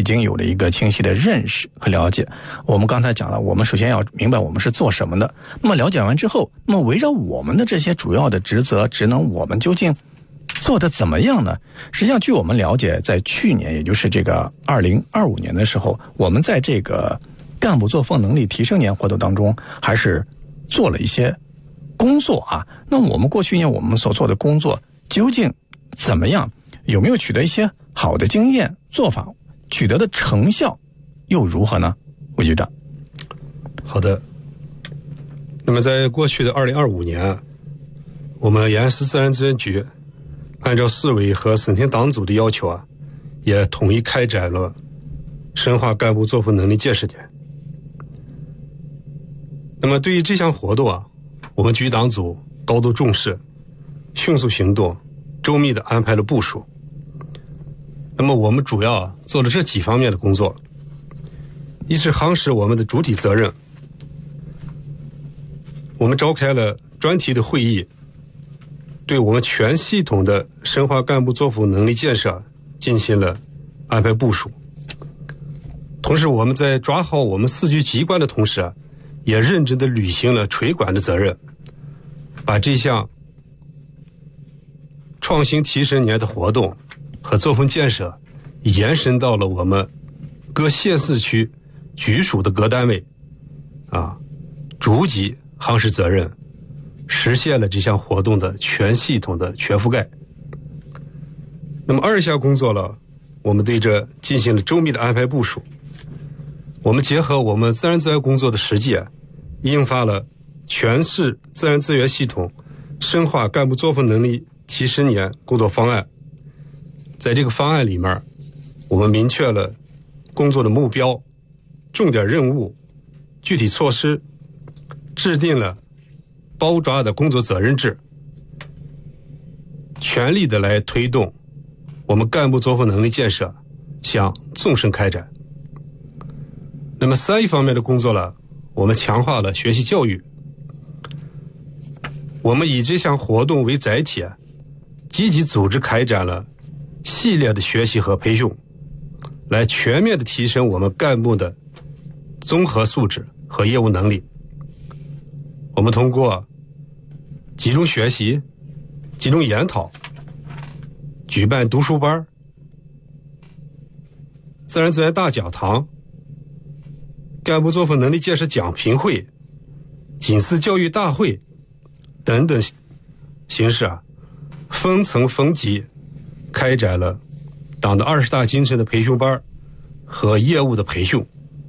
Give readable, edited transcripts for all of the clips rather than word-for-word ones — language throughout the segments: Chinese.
经有了一个清晰的认识和了解。我们刚才讲了，我们首先要明白我们是做什么的。那么了解完之后，那么围绕我们的这些主要的职责职能，我们究竟做得怎么样呢？实际上据我们了解，在去年也就是这个2025年的时候，我们在这个干部作风能力提升年活动当中还是做了一些工作啊。那我们过去一年我们所做的工作究竟怎么样？有没有取得一些好的经验做法？取得的成效又如何呢？魏局长。 好的。那么在过去的2025年，我们延安市自然资源局按照市委和省厅党组的要求也统一开展了深化干部作风能力建设点。那么对于这项活动我们局党组高度重视，迅速行动，周密地安排了部署。那么我们主要做了这几方面的工作。一是夯实我们的主体责任，我们召开了专题的会议，对我们全系统的深化干部作风能力建设进行了安排部署。同时我们在抓好我们4局机关的同时也认真地履行了垂管的责任，把这项创新提升年的活动和作风建设延伸到了我们各县市区局属的各单位逐级夯实责任，实现了这项活动的全系统的全覆盖。那么2项工作我们对这进行了周密的安排部署。我们结合我们自然资源工作的实际印发了全市自然资源系统深化干部作风能力提升年工作方案。在这个方案里面，我们明确了工作的目标、重点任务、具体措施，制定了包抓的工作责任制，全力的来推动我们干部作风能力建设向纵深开展。那么3方面的工作我们强化了学习教育。我们以这项活动为载体积极组织开展了系列的学习和培训，来全面的提升我们干部的综合素质和业务能力。我们通过集中学习、集中研讨、举办读书班、自然资源大讲堂、干部作风能力建设讲评会、锦思教育大会等等形式分层分级开展了党的20大精神的培训班和业务的培训，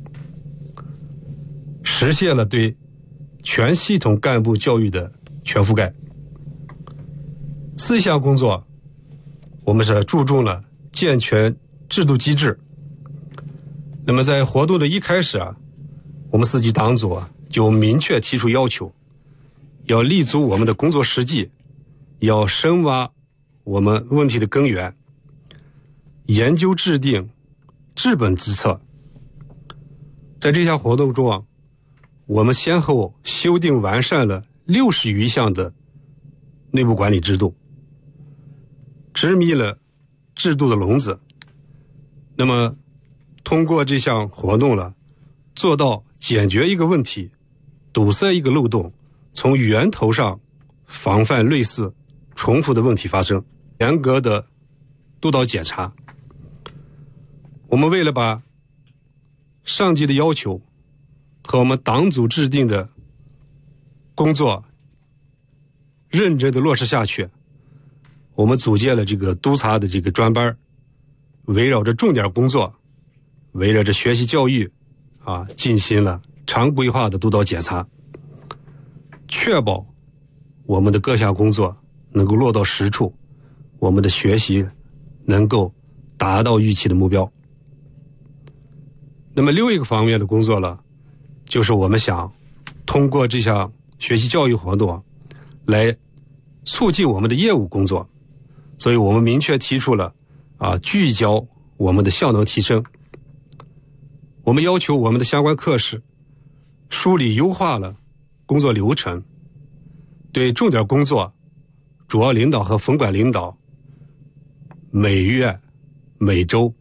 实现了对全系统干部教育的全覆盖。4项工作我们是注重了健全制度机制。那么在活动的一开始我们4级党组就明确提出要求，要立足我们的工作实际，要深挖我们问题的根源，研究制定治本之策。在这项活动中我们先后修订完善了60余项的内部管理制度，织密了制度的笼子。那么通过这项活动做到解决一个问题，堵塞一个漏洞，从源头上防范类似重复的问题发生，严格的督导检查。我们为了把上级的要求和我们党组制定的工作认真的落实下去，我们组建了这个督查的这个专班，围绕着重点工作，围绕着学习教育进行了常规化的督导检查，确保我们的各项工作能够落到实处，我们的学习能够达到预期的目标。那么另一个方面的工作就是我们想通过这项学习教育活动来促进我们的业务工作，所以我们明确提出了聚焦我们的效能提升。我们要求我们的相关科室梳理优化了工作流程，对重点工作主要领导和分管领导每月、每周、